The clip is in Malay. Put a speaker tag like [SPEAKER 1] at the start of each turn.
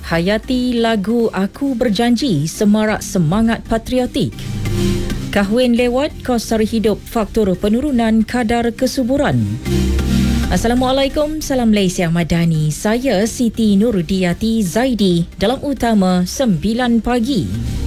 [SPEAKER 1] Hayati lagu Aku Berjanji semarak semangat patriotik. Kahwin lewat kos sara hidup faktor penurunan kadar kesuburan. Assalamualaikum, salam Malaysia Madani. Saya Siti Nurdiati Zaidi dalam Utama 9 Pagi.